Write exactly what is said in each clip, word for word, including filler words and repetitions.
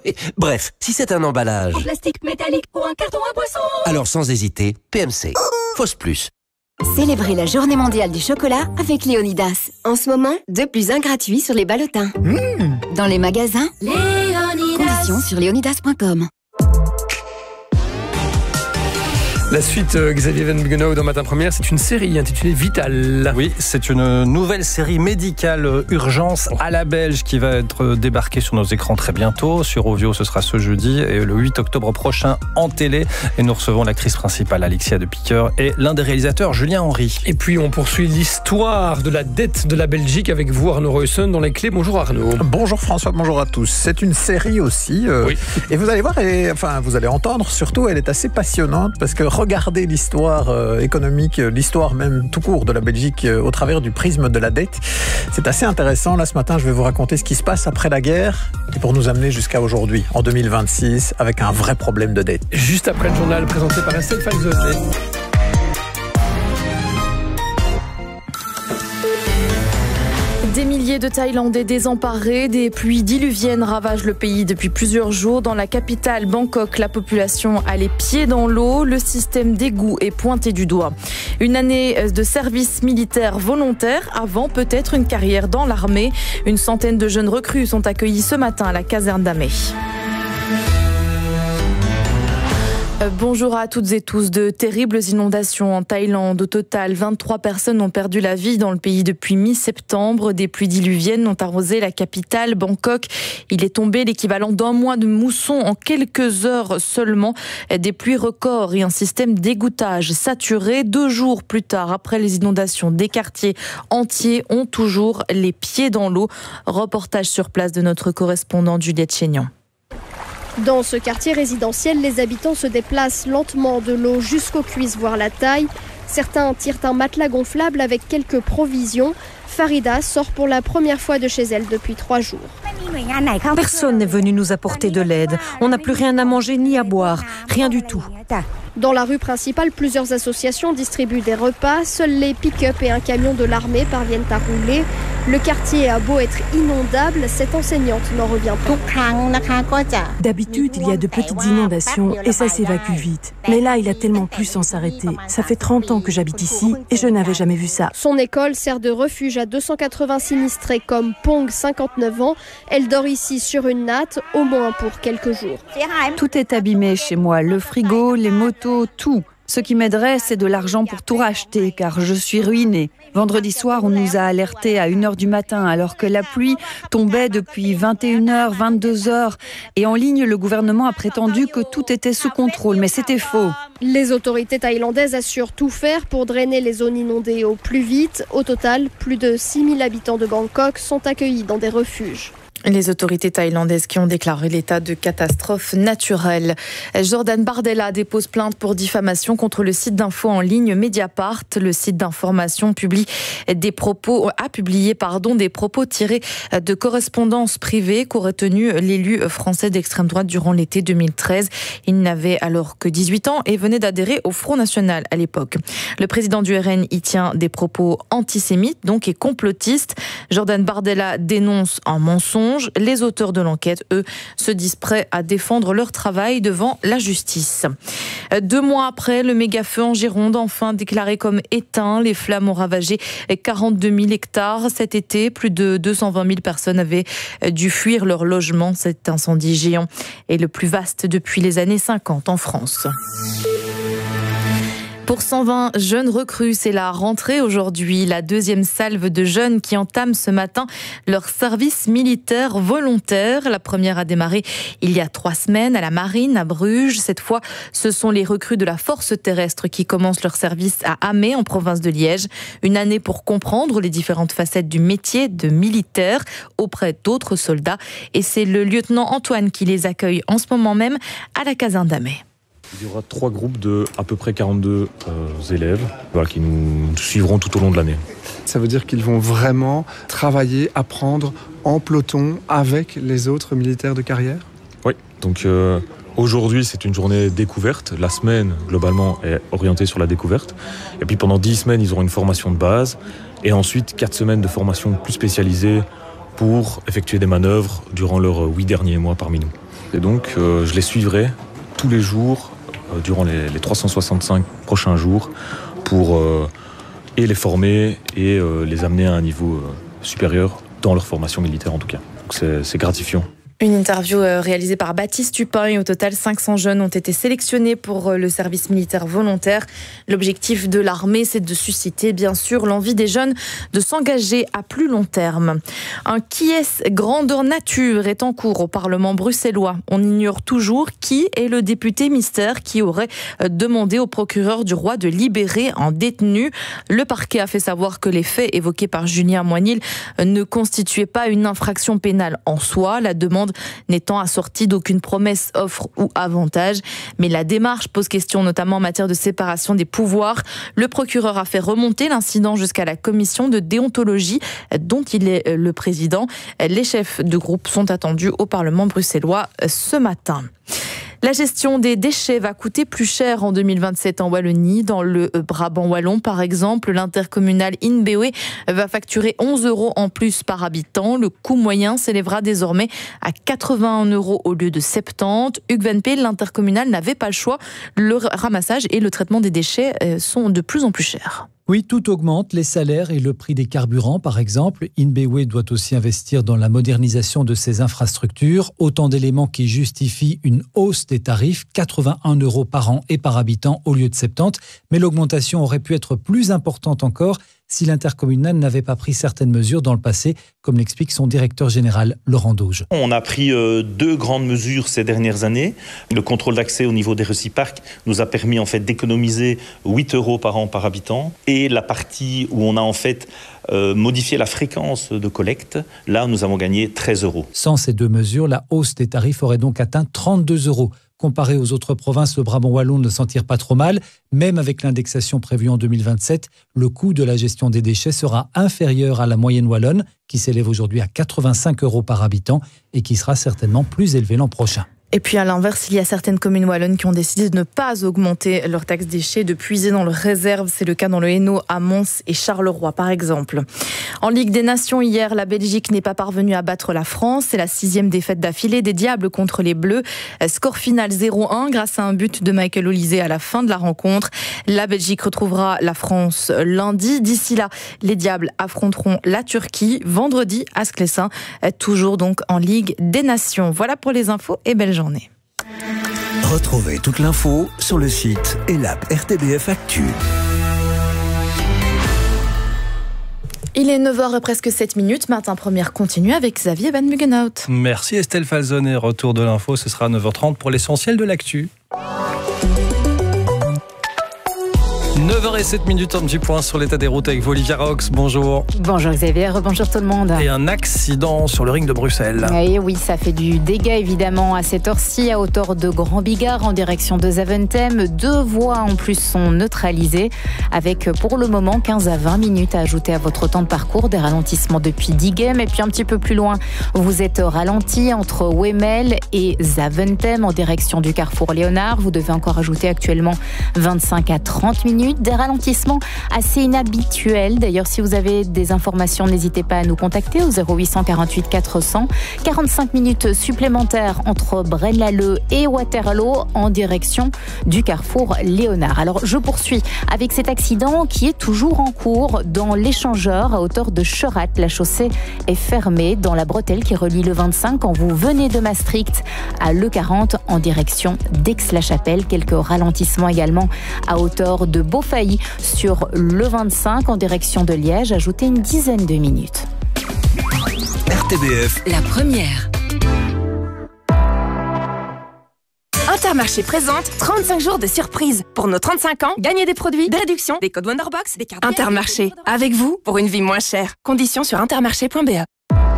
Bref, si c'est un emballage... En plastique, métallique ou un carton à boisson. Alors sans hésiter, P M C. Fausse plus. Célébrez la journée mondiale du chocolat avec Léonidas. En ce moment, deux plus un gratuit sur les ballotins. Mmh. Dans les magasins, Léonidas. Conditions sur léonidas point com. La suite, euh, Xavier Van Bugenau dans Matin Première, c'est une série intitulée Vital. Oui, c'est une nouvelle série médicale euh, Urgence à la Belge qui va être débarquée sur nos écrans très bientôt. Sur Ovio, ce sera ce jeudi et le huit octobre prochain en télé. Et nous recevons l'actrice principale Alexia de Piqueur et l'un des réalisateurs Julien Henry. Et puis on poursuit l'histoire de la dette de la Belgique avec vous Arnaud Reussen dans les clés. Bonjour Arnaud. Bonjour François, bonjour à tous. C'est une série aussi. Euh, oui. Et vous allez voir, et, enfin vous allez entendre surtout, elle est assez passionnante parce que regardez l'histoire euh, économique, l'histoire même tout court de la Belgique euh, au travers du prisme de la dette. C'est assez intéressant. Là, ce matin, je vais vous raconter ce qui se passe après la guerre et pour nous amener jusqu'à aujourd'hui, en deux mille vingt-six, avec un vrai problème de dette. Juste après le journal présenté par Estelle Falzonet. Des milliers de Thaïlandais désemparés, des pluies diluviennes ravagent le pays depuis plusieurs jours. Dans la capitale, Bangkok, la population a les pieds dans l'eau. Le système d'égout est pointé du doigt. Une année de service militaire volontaire avant peut-être une carrière dans l'armée. Une centaine de jeunes recrues sont accueillis ce matin à la caserne d'Amé. Bonjour à toutes et tous. De terribles inondations en Thaïlande. Au total, vingt-trois personnes ont perdu la vie dans le pays depuis mi-septembre. Des pluies diluviennes ont arrosé la capitale, Bangkok. Il est tombé l'équivalent d'un mois de mousson en quelques heures seulement. Des pluies records et un système d'égouttage saturé. Deux jours plus tard, après les inondations, des quartiers entiers ont toujours les pieds dans l'eau. Reportage sur place de notre correspondant Juliette Chénion. Dans ce quartier résidentiel, les habitants se déplacent lentement de l'eau jusqu'aux cuisses, voire la taille. Certains tirent un matelas gonflable avec quelques provisions. Farida sort pour la première fois de chez elle depuis trois jours. Personne n'est venu nous apporter de l'aide. On n'a plus rien à manger ni à boire. Rien du tout. Dans la rue principale, plusieurs associations distribuent des repas. Seuls les pick-up et un camion de l'armée parviennent à rouler. Le quartier a beau être inondable, cette enseignante n'en revient pas. D'habitude, il y a de petites inondations et ça s'évacue vite. Mais là, il a tellement plu sans s'arrêter. Ça fait trente ans que j'habite ici et je n'avais jamais vu ça. Son école sert de refuge à deux cent quatre-vingts sinistrés comme Pong, cinquante-neuf ans. Elle dort ici sur une natte, au moins pour quelques jours. Tout est abîmé chez moi, le frigo, les motos, tout. Ce qui m'aiderait, c'est de l'argent pour tout racheter, car je suis ruinée. Vendredi soir, on nous a alertés à une heure du matin, alors que la pluie tombait depuis vingt et une heures, vingt-deux heures. Et en ligne, le gouvernement a prétendu que tout était sous contrôle, mais c'était faux. Les autorités thaïlandaises assurent tout faire pour drainer les zones inondées au plus vite. Au total, plus de six mille habitants de Bangkok sont accueillis dans des refuges. Les autorités thaïlandaises qui ont déclaré l'état de catastrophe naturelle. Jordan Bardella dépose plainte pour diffamation contre le site d'info en ligne Mediapart. Le site d'information publie des propos, a publié pardon, des propos tirés de correspondances privées qu'aurait tenu l'élu français d'extrême droite durant l'été deux mille treize. Il n'avait alors que dix-huit ans et venait d'adhérer au Front National à l'époque. Le président du R N y tient des propos antisémites donc et complotistes. Jordan Bardella dénonce un mensonge. Les auteurs de l'enquête, eux, se disent prêts à défendre leur travail devant la justice. Deux mois après, le méga-feu en Gironde, enfin déclaré comme éteint. Les flammes ont ravagé quarante-deux mille hectares cet été. Plus de deux cent vingt mille personnes avaient dû fuir leur logement. Cet incendie géant est le plus vaste depuis les années cinquante en France. Pour cent vingt jeunes recrues, c'est la rentrée aujourd'hui. La deuxième salve de jeunes qui entament ce matin leur service militaire volontaire. La première a démarré il y a trois semaines à la Marine, à Bruges. Cette fois, ce sont les recrues de la force terrestre qui commencent leur service à Amé, en province de Liège. Une année pour comprendre les différentes facettes du métier de militaire auprès d'autres soldats. Et c'est le lieutenant Antoine qui les accueille en ce moment même à la caserne d'Amé. Il y aura trois groupes de à peu près quarante-deux euh, élèves voilà, qui nous suivront tout au long de l'année. Ça veut dire qu'ils vont vraiment travailler, apprendre en peloton avec les autres militaires de carrière ? Oui, donc euh, aujourd'hui c'est une journée découverte. La semaine globalement est orientée sur la découverte. Et puis pendant dix semaines ils auront une formation de base et ensuite quatre semaines de formation plus spécialisée pour effectuer des manœuvres durant leurs huit derniers mois parmi nous. Et donc, euh, je les suivrai tous les jours, euh, durant les, les trois cent soixante-cinq prochains jours, pour euh, et les former et euh, les amener à un niveau euh, supérieur dans leur formation militaire en tout cas. Donc c'est, c'est gratifiant. Une interview réalisée par Baptiste Tupin et au total cinq cents jeunes ont été sélectionnés pour le service militaire volontaire. L'objectif de l'armée, c'est de susciter bien sûr l'envie des jeunes de s'engager à plus long terme. Un qui est grandeur nature est en cours au Parlement bruxellois. On ignore toujours qui est le député mystère qui aurait demandé au procureur du roi de libérer un détenu. Le parquet a fait savoir que les faits évoqués par Julien Moinil ne constituaient pas une infraction pénale en soi. La demande n'étant assortie d'aucune promesse, offre ou avantage. Mais la démarche pose question, notamment en matière de séparation des pouvoirs. Le procureur a fait remonter l'incident jusqu'à la commission de déontologie dont il est le président. Les chefs de groupe sont attendus au Parlement bruxellois ce matin. La gestion des déchets va coûter plus cher en deux mille vingt-sept en Wallonie. Dans le Brabant wallon, par exemple, l'intercommunal Inbewe va facturer onze euros en plus par habitant. Le coût moyen s'élèvera désormais à quatre-vingt-un euros au lieu de soixante-dix. Hugues Van Peel, l'intercommunal n'avait pas le choix. Le ramassage et le traitement des déchets sont de plus en plus chers. Oui, tout augmente, les salaires et le prix des carburants, par exemple. Inbewe doit aussi investir dans la modernisation de ses infrastructures. Autant d'éléments qui justifient une hausse des tarifs, quatre-vingt-un euros par an et par habitant au lieu de soixante-dix. Mais l'augmentation aurait pu être plus importante encore si l'intercommunal n'avait pas pris certaines mesures dans le passé, comme l'explique son directeur général, Laurent Dauge. On a pris euh, deux grandes mesures ces dernières années. Le contrôle d'accès au niveau des réciparcs nous a permis en fait d'économiser huit euros par an par habitant. Et la partie où on a en fait euh, modifié la fréquence de collecte, là nous avons gagné treize euros. Sans ces deux mesures, la hausse des tarifs aurait donc atteint trente-deux euros. Comparé aux autres provinces, le Brabant wallon ne s'en tire pas trop mal. Même avec l'indexation prévue en deux mille vingt-sept, le coût de la gestion des déchets sera inférieur à la moyenne wallonne, qui s'élève aujourd'hui à quatre-vingt-cinq euros par habitant et qui sera certainement plus élevé l'an prochain. Et puis à l'inverse, il y a certaines communes wallonnes qui ont décidé de ne pas augmenter leur taxe déchets, de puiser dans leurs réserves. C'est le cas dans le Hainaut, à Mons et Charleroi par exemple. En Ligue des Nations, hier, la Belgique n'est pas parvenue à battre la France. C'est la sixième défaite d'affilée des Diables contre les Bleus. Score final zéro un grâce à un but de Michael Olysée à la fin de la rencontre. La Belgique retrouvera la France lundi. D'ici là, les Diables affronteront la Turquie vendredi à Sclessin, toujours donc en Ligue des Nations. Voilà pour les infos et belle journée. Retrouvez toute l'info sur le site et l'app R T B F Actu. Il est neuf heures et presque sept minutes. Matin première continue avec Xavier Van Mugenhout. Merci Estelle Falzone. Retour de l'info, ce sera à neuf heures trente pour l'essentiel de l'actu. neuf heures zéro sept minutes, un petit point sur l'état des routes avec vous, Olivia Rox. Bonjour. Bonjour Xavier, bonjour tout le monde. Et un accident sur le ring de Bruxelles. Et oui, ça fait du dégât évidemment à cette heure-ci, à hauteur de Grand Bigard en direction de Zaventem. Deux voies en plus sont neutralisées avec pour le moment quinze à vingt minutes à ajouter à votre temps de parcours. Des ralentissements depuis Diegem et puis un petit peu plus loin, vous êtes ralenti entre Wemel et Zaventem en direction du carrefour Léonard. Vous devez encore ajouter actuellement vingt-cinq à trente minutes. Des ralentissements assez inhabituels. D'ailleurs, si vous avez des informations, n'hésitez pas à nous contacter au zéro huit cent quarante-huit quatre cents. quarante-cinq minutes supplémentaires entre Braine-l'Alleud et Waterloo en direction du carrefour Léonard. Alors, je poursuis avec cet accident qui est toujours en cours dans l'échangeur à hauteur de Cherat. La chaussée est fermée dans la bretelle qui relie le vingt-cinq quand vous venez de Maastricht à l'E quarante en direction d'Aix-la-Chapelle. Quelques ralentissements également à hauteur de Beaufailly sur le vingt-cinq en direction de Liège. Ajoutez une dizaine de minutes. R T B F, la première. Intermarché présente trente-cinq jours de surprise. Pour nos trente-cinq ans, gagnez des produits, des réductions, des codes Wonderbox, des cartes. Intermarché, avec vous pour une vie moins chère. Conditions sur intermarché point b e.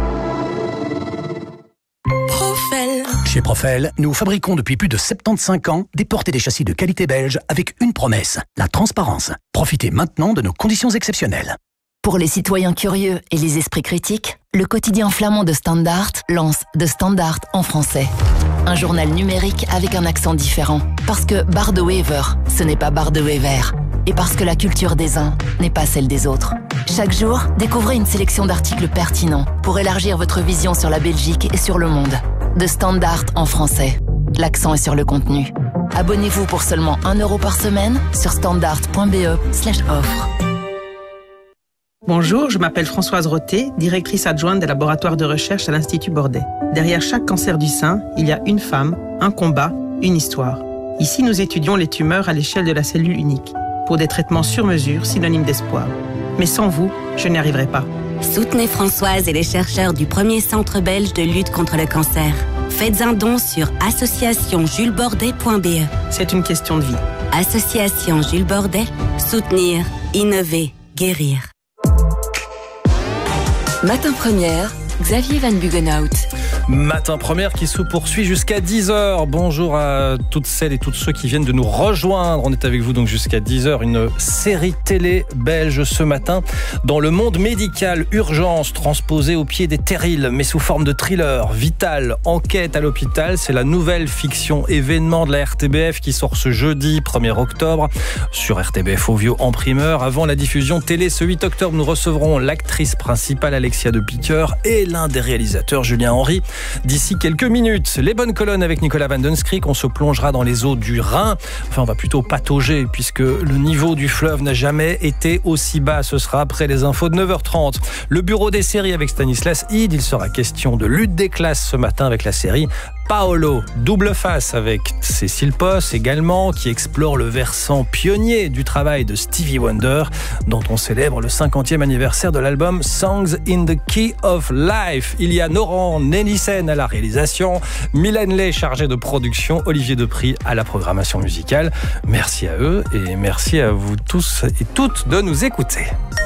Profel. Chez Profel, nous fabriquons depuis plus de soixante-quinze ans des portes et des châssis de qualité belge avec une promesse, la transparence. Profitez maintenant de nos conditions exceptionnelles. Pour les citoyens curieux et les esprits critiques, le quotidien flamand de Standard lance De Standard en français. Un journal numérique avec un accent différent. Parce que Bar de Wever, ce n'est pas Bar de Wever. Et parce que la culture des uns n'est pas celle des autres. Chaque jour, découvrez une sélection d'articles pertinents pour élargir votre vision sur la Belgique et sur le monde. de Standard en français. L'accent est sur le contenu. Abonnez-vous pour seulement un euro par semaine sur standard.be slash offre. Bonjour, je m'appelle Françoise Roté, directrice adjointe des laboratoires de recherche à l'Institut Bordet. Derrière chaque cancer du sein, il y a une femme, un combat, une histoire. Ici, nous étudions les tumeurs à l'échelle de la cellule unique, pour des traitements sur mesure, synonymes d'espoir. Mais sans vous, je n'y arriverai pas. Soutenez Françoise et les chercheurs du premier centre belge de lutte contre le cancer. Faites un don sur association jules bordet point b e. C'est une question de vie. Association Jules Bordet, soutenir, innover, guérir. Matin Première, Xavier Van Bugenhout. Matin Première qui se poursuit jusqu'à dix heures. Bonjour à toutes celles et tous ceux qui viennent de nous rejoindre. On est avec vous donc jusqu'à dix heures. Une série télé belge ce matin dans le monde médical. Urgence transposée au pied des terrils, mais sous forme de thriller. Vital, enquête à l'hôpital. C'est la nouvelle fiction événement de la R T B F qui sort ce jeudi premier octobre sur R T B F Ovio en primeur. Avant la diffusion télé ce huit octobre, nous recevrons l'actrice principale Alexia de Piqueur et l'un des réalisateurs Julien Henry. D'ici quelques minutes, les bonnes colonnes avec Nicolas Van Den Skrik. On se plongera dans les eaux du Rhin. Enfin, on va plutôt patauger puisque le niveau du fleuve n'a jamais été aussi bas. Ce sera après les infos de neuf heures trente. Le bureau des séries avec Stanislas Ide. Il sera question de lutte des classes ce matin avec la série Paolo, double face avec Cécile Posse également, qui explore le versant pionnier du travail de Stevie Wonder, dont on célèbre le cinquantième anniversaire de l'album Songs in the Key of Life. Il y a Noran Nélissen à la réalisation, Mylène Lay chargée de production, Olivier Depry à la programmation musicale. Merci à eux et merci à vous tous et toutes de nous écouter.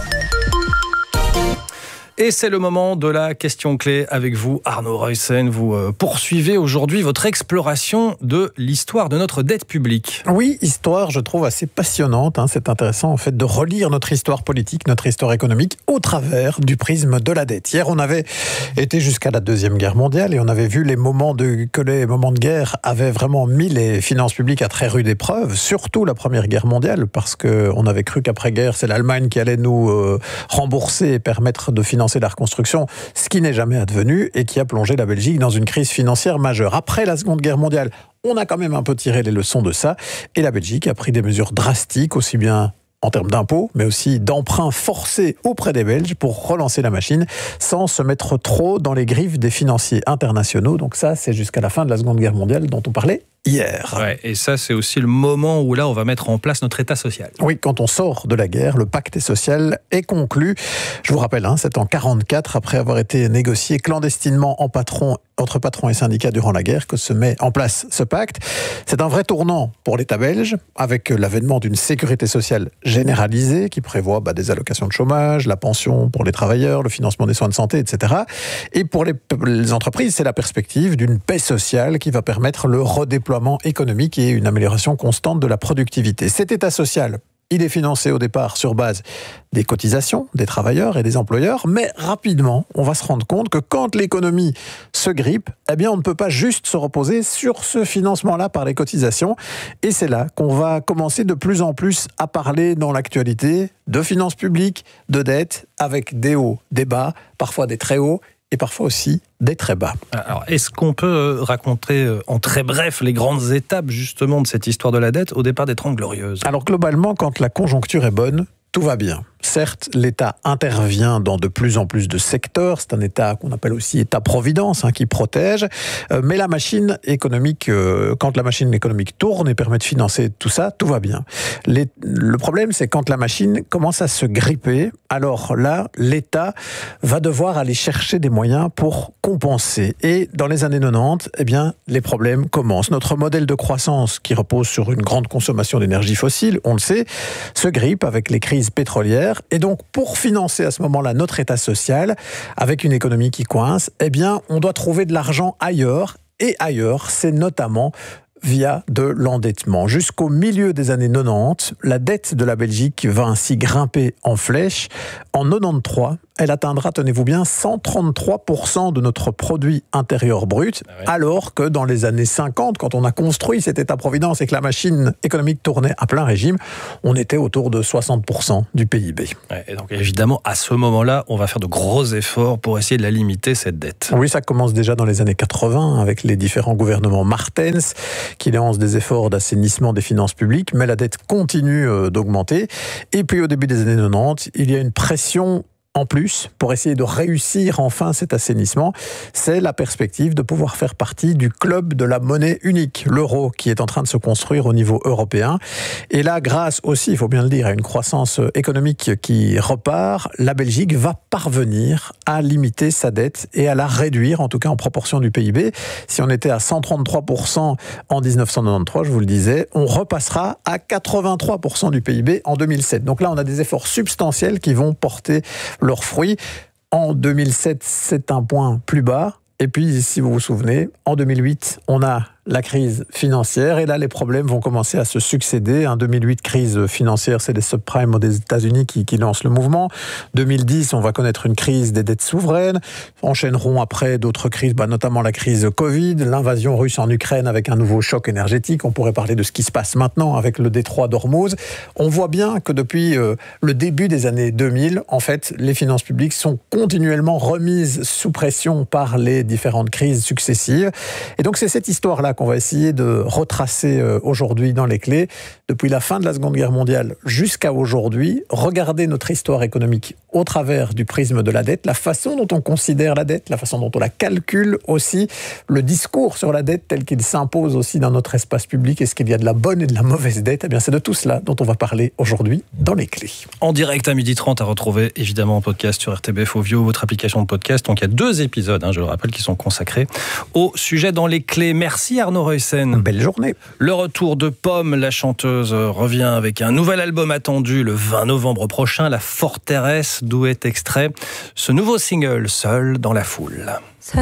Et c'est le moment de la question clé avec vous, Arnaud Ruyssen. Vous poursuivez aujourd'hui votre exploration de l'histoire de notre dette publique. Oui, histoire, je trouve assez passionnante. Hein. C'est intéressant en fait de relire notre histoire politique, notre histoire économique au travers du prisme de la dette. Hier, on avait été jusqu'à la Deuxième Guerre mondiale et on avait vu les moments de, que les moments de guerre avaient vraiment mis les finances publiques à très rude épreuve, surtout la Première Guerre mondiale, parce qu'on avait cru qu'après-guerre, c'est l'Allemagne qui allait nous euh, rembourser et permettre de financer la reconstruction, ce qui n'est jamais advenu et qui a plongé la Belgique dans une crise financière majeure. Après la Seconde Guerre mondiale, on a quand même un peu tiré les leçons de ça et la Belgique a pris des mesures drastiques, aussi bien en termes d'impôts, mais aussi d'emprunts forcés auprès des Belges pour relancer la machine sans se mettre trop dans les griffes des financiers internationaux. Donc ça, c'est jusqu'à la fin de la Seconde Guerre mondiale dont on parlait hier. Ouais, et ça, c'est aussi le moment où là, on va mettre en place notre État social. Oui, quand on sort de la guerre, le pacte social est conclu. Je vous rappelle, hein, c'est en quarante-quatre, après avoir été négocié clandestinement en patron, entre patrons et syndicats durant la guerre, que se met en place ce pacte. C'est un vrai tournant pour l'État belge, avec l'avènement d'une sécurité sociale généralisée qui prévoit bah, des allocations de chômage, la pension pour les travailleurs, le financement des soins de santé, et cetera. Et pour les, les entreprises, c'est la perspective d'une paix sociale qui va permettre le redéploiement économique et une amélioration constante de la productivité. Cet État social, il est financé au départ sur base des cotisations des travailleurs et des employeurs, mais rapidement, on va se rendre compte que quand l'économie se grippe, eh bien, on ne peut pas juste se reposer sur ce financement-là par les cotisations. Et c'est là qu'on va commencer de plus en plus à parler dans l'actualité de finances publiques, de dettes, avec des hauts, des bas, parfois des très hauts, et parfois aussi des très bas. Alors, est-ce qu'on peut raconter en très bref les grandes étapes justement de cette histoire de la dette au départ des Trente Glorieuses ? Alors globalement, quand la conjoncture est bonne, tout va bien. Certes, l'État intervient dans de plus en plus de secteurs. C'est un État qu'on appelle aussi État-providence, hein, qui protège. Euh, mais la machine économique, euh, quand la machine économique tourne et permet de financer tout ça, tout va bien. Les, le problème, c'est quand la machine commence à se gripper. Alors là, l'État va devoir aller chercher des moyens pour compenser. Et dans les années quatre-vingt-dix, eh bien, les problèmes commencent. Notre modèle de croissance, qui repose sur une grande consommation d'énergie fossile, on le sait, se grippe avec les crises pétrolières. Et donc, pour financer à ce moment-là notre État social, avec une économie qui coince, eh bien, on doit trouver de l'argent ailleurs. Et ailleurs, c'est notamment via de l'endettement. Jusqu'au milieu des années quatre-vingt-dix, la dette de la Belgique va ainsi grimper en flèche. En quatre-vingt-treize, elle atteindra, tenez-vous bien, cent trente-trois pour cent de notre produit intérieur brut, ah ouais. alors que dans les années cinquante, quand on a construit cet État-providence et que la machine économique tournait à plein régime, on était autour de soixante pour cent du P I B. Ouais, et donc évidemment, à ce moment-là, on va faire de gros efforts pour essayer de la limiter, cette dette. Oui, ça commence déjà dans les années quatre-vingts, avec les différents gouvernements Martens, qui lancent des efforts d'assainissement des finances publiques, mais la dette continue d'augmenter. Et puis au début des années quatre-vingt-dix, il y a une pression en plus, pour essayer de réussir enfin cet assainissement, c'est la perspective de pouvoir faire partie du club de la monnaie unique, l'euro, qui est en train de se construire au niveau européen. Et là, grâce aussi, il faut bien le dire, à une croissance économique qui repart, la Belgique va parvenir à limiter sa dette et à la réduire, en tout cas en proportion du P I B. Si on était à cent trente-trois pour cent en dix-neuf cent quatre-vingt-treize, je vous le disais, on repassera à quatre-vingt-trois pour cent du P I B en deux mille sept. Donc là, on a des efforts substantiels qui vont porter leurs fruits. En deux mille sept, c'est un point plus bas. Et puis, si vous vous souvenez, en deux mille huit, on a la crise financière. Et là, les problèmes vont commencer à se succéder. En deux mille huit, crise financière, c'est les subprimes des États-Unis qui, qui lancent le mouvement. deux mille dix, on va connaître une crise des dettes souveraines. Enchaîneront après d'autres crises, bah, notamment la crise Covid, l'invasion russe en Ukraine avec un nouveau choc énergétique. On pourrait parler de ce qui se passe maintenant avec le détroit d'Ormuz. On voit bien que depuis euh, le début des années deux mille, en fait, les finances publiques sont continuellement remises sous pression par les différentes crises successives. Et donc, c'est cette histoire-là qu'on va essayer de retracer aujourd'hui dans les clés. Depuis la fin de la Seconde Guerre mondiale jusqu'à aujourd'hui, regardez notre histoire économique au travers du prisme de la dette, la façon dont on considère la dette, la façon dont on la calcule aussi, le discours sur la dette tel qu'il s'impose aussi dans notre espace public. Est-ce qu'il y a de la bonne et de la mauvaise dette ? Eh bien, c'est de tout cela dont on va parler aujourd'hui dans les clés. En direct à midi trente, à retrouver évidemment en podcast sur R T B F Ovio, votre application de podcast. Donc il y a deux épisodes, hein, je le rappelle, qui sont consacrés au sujet dans les clés. Merci Arnaud Ruyssen. Belle journée. Le retour de Pomme, la chanteuse, revient avec un nouvel album attendu le vingt novembre prochain, La Forteresse, d'où est extrait ce nouveau single, Seul dans la foule.